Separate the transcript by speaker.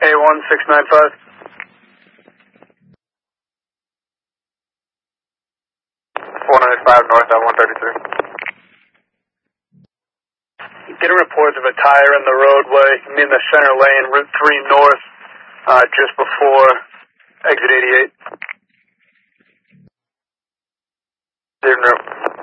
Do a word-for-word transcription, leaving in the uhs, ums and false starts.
Speaker 1: A one six nine five.
Speaker 2: four ninety-five north at one thirty-three.
Speaker 1: Getting reports of a tire in the roadway, in the center lane, Route three north, uh, just before exit eighty-eight.
Speaker 2: Zero.